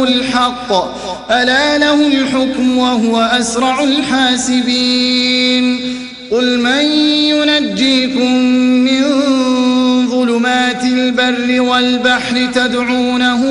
له الحق ألا له الحكم وهو أسرع الحاسبين قل من ينجيكم من ظلمات البر والبحر تدعونه